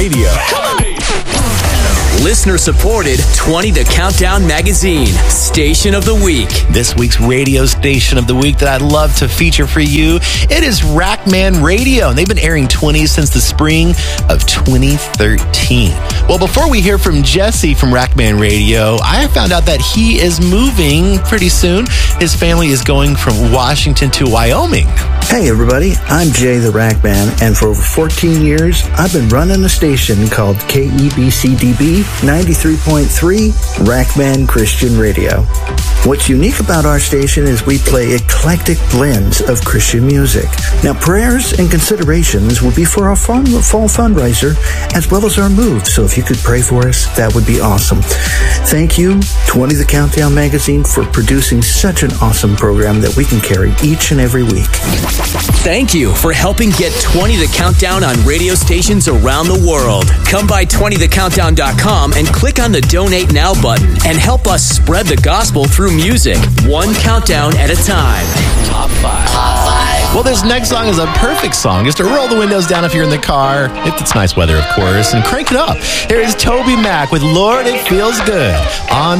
Radio. Listener supported 20 The Countdown Magazine, Station of the Week. This week's radio station of the week that I'd love to feature for you, it is Rackman Radio. And they've been airing 20s since the spring of 2013. Well, before we hear from Jesse from Rackman Radio, I found out that he is moving pretty soon. His family is going from Washington to Wyoming. Hey everybody, I'm Jay the Rackman, and for over 14 years, I've been running a station called KEBCDB 93.3 Rackman Christian Radio. What's unique about our station is we play eclectic blends of Christian music. Now, prayers and considerations will be for our fall fundraiser as well as our move, so if you could pray for us, that would be awesome. Thank you, 20 The Countdown Magazine, for producing such an awesome program that we can carry each and every week. Thank you for helping get 20 The Countdown on radio stations around the world. Come by 20thecountdown.com and click on the Donate Now button and help us spread the gospel through music, one countdown at a time. Top 5. Well, this next song is a perfect song just to roll the windows down if you're in the car, if it's nice weather, of course, and crank it up. Here is Toby Mac with Lord, It Feels Good on